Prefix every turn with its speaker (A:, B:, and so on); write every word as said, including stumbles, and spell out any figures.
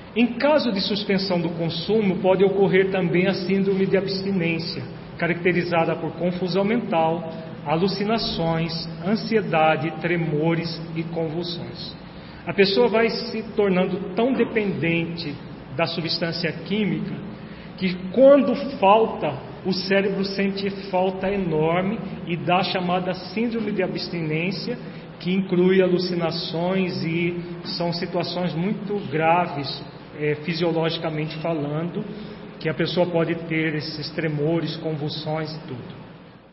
A: Em caso de suspensão do consumo, pode ocorrer também a síndrome de abstinência, caracterizada por confusão mental, alucinações, ansiedade, tremores e convulsões. A pessoa vai se tornando tão dependente da substância química que, quando falta, o cérebro sente falta enorme e dá a chamada síndrome de abstinência, que inclui alucinações e são situações muito graves, é, fisiologicamente falando, que a pessoa pode ter esses tremores, convulsões e tudo.